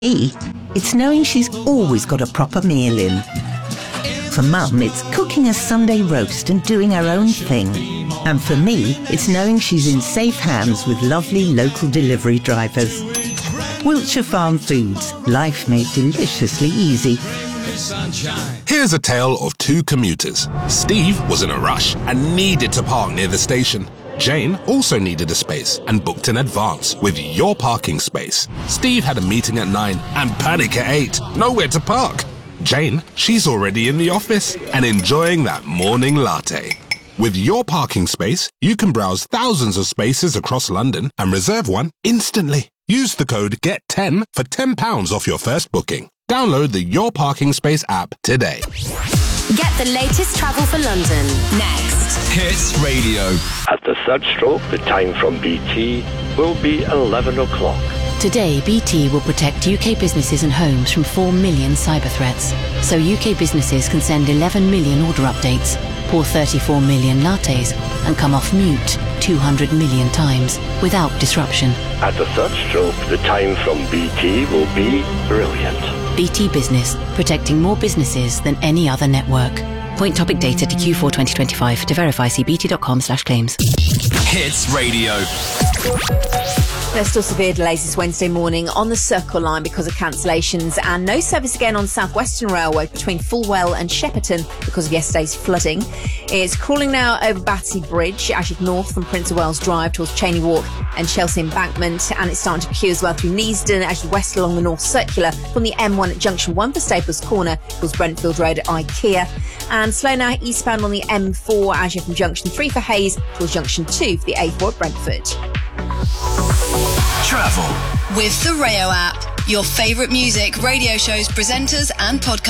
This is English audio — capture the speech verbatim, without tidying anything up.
me, it's knowing she's always got a proper meal in. For Mum, it's cooking a Sunday roast and doing her own thing. And for me, it's knowing she's in safe hands with lovely local delivery drivers. Wiltshire Farm Foods, life made deliciously easy. Here's a tale of two commuters. Steve was in a rush and needed to park near the station. Jane also needed a space and booked in advance with Your Parking Space. Steve had a meeting at nine and panic at eight. Nowhere to park. Jane, she's already in the office and enjoying that morning latte. With Your Parking Space, you can browse thousands of spaces across London and reserve one instantly. Use the code G E T ten for ten pounds off your first booking. Download the Your Parking Space app today. Get the latest travel for London next. Hits Radio. At the third stroke, the time from B T will be eleven o'clock. Today, B T will protect U K businesses and homes from four million cyber threats. So U K businesses can send eleven million order updates, pour thirty-four million lattes, and come off mute two hundred million times without disruption. At the third stroke, the time from B T will be brilliant. B T Business, protecting more businesses than any other network. Point topic data to Q four twenty twenty-five. To verify, see bt.com slash claims. Hits Radio. There's still severe delays this Wednesday morning on the Circle Line because of cancellations, and no service again on South Western Railway between Fulwell and Shepperton because of yesterday's flooding. It's crawling now over Battersea Bridge as you head north from Prince of Wales Drive towards Cheney Walk and Chelsea Embankment, and it's starting to queue as well through Neasden as you west along the North Circular from the M one at Junction one for Staples Corner towards Brentfield Road at IKEA, and slow now eastbound on the M four as you from Junction three for Hayes towards Junction two for the A four at Brentford. Travel with the Rayo app. Your favourite music, radio shows, presenters and podcasts.